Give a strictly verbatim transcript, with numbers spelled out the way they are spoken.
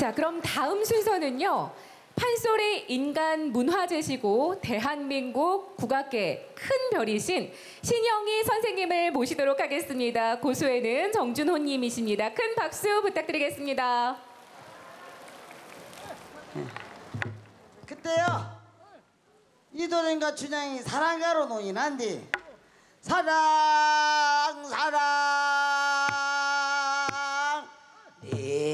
자, 그럼 다음 순서는요. 판소리 인간 문화재시고 대한민국 국악계 큰 별이신 신영희 선생님을 모시도록 하겠습니다. 고수에는 정준호님이십니다. 큰 박수 부탁드리겠습니다. 그때요 이도령과 춘향이 사랑가로 논이 난디 사랑 사랑